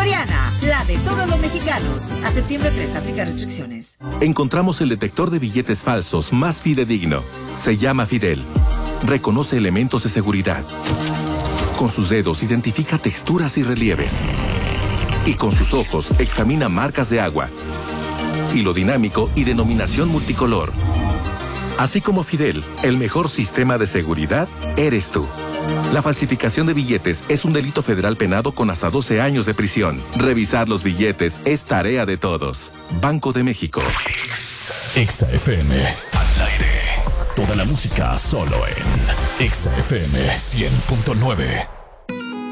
Soriana, la de todos los mexicanos. A septiembre 3, aplica restricciones. Encontramos el detector de billetes falsos más fidedigno. Se llama Fidel. Reconoce elementos de seguridad. Con sus dedos identifica texturas y relieves. Y con sus ojos examina marcas de agua. Hilo dinámico y denominación multicolor. Así como Fidel, el mejor sistema de seguridad eres tú. La falsificación de billetes es un delito federal penado con hasta 12 años de prisión. Revisar los billetes es tarea de todos. Banco de México. Exa FM. Al aire. Toda la música solo en Exa FM 100.9.